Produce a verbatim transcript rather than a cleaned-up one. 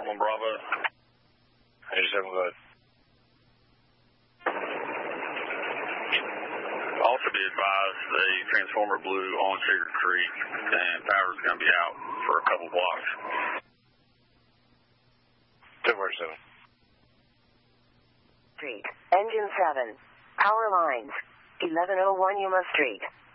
one Bravo. eighty-seven, go ahead. Also be advised, the transformer blew on Sugar Creek, and power's going to be out for a couple blocks. two forty-seven. Street. Engine seven. Power lines. eleven oh one Yuma Street.